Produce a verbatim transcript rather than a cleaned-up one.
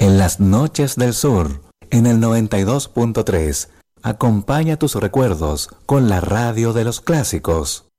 En las noches del sur, en el noventa y dos punto tres, acompaña tus recuerdos con la radio de los clásicos.